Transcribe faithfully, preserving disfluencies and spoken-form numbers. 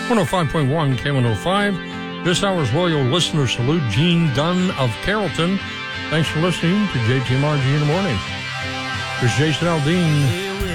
one oh five point one K one oh five. This hour's loyal listener salute, Gene Dunn of Carrollton. Thanks for listening to J T M R G in the morning. Here's Jason Aldean.